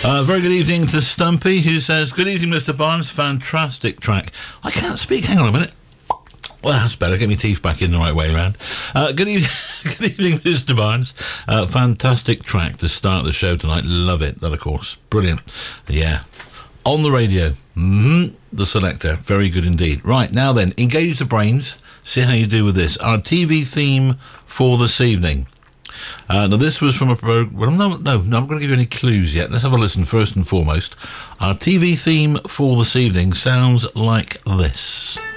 Very good evening to Stumpy, who says, good evening, Mr. Barnes, fantastic track. I can't speak, hang on a minute. Well, that's better. Get my teeth back in the right way around. Good evening, Mr. Barnes. Fantastic track to start the show tonight. Love it. That, of course. Brilliant. Yeah. On the radio. The Selector. Very good indeed. Right, now then, engage the brains. See how you do with this. Our TV theme for this evening. Now, this was from a program... Well, no, I'm not going to give you any clues yet. Let's have a listen first and foremost. Our TV theme for this evening sounds like this.